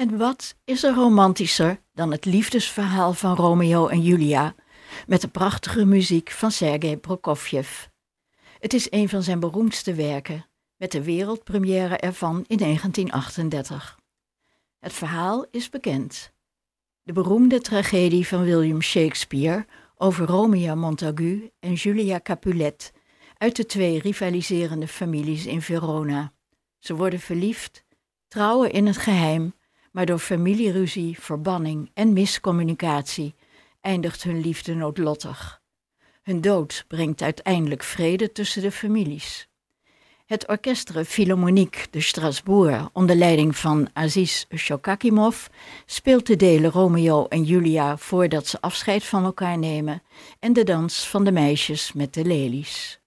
En wat is er romantischer dan het liefdesverhaal van Romeo en Julia met de prachtige muziek van Sergei Prokofjev. Het is een van zijn beroemdste werken, met de wereldpremière ervan in 1938. Het verhaal is bekend. De beroemde tragedie van William Shakespeare over Romeo Montagu en Julia Capulet uit de twee rivaliserende families in Verona. Ze worden verliefd, trouwen in het geheim, maar door familieruzie, verbanning en miscommunicatie eindigt hun liefde noodlottig. Hun dood brengt uiteindelijk vrede tussen de families. Het Orchestre Philharmonique de Strasbourg onder leiding van Aziz Shokakimov speelt de delen Romeo en Julia voordat ze afscheid van elkaar nemen en de dans van de meisjes met de lelies.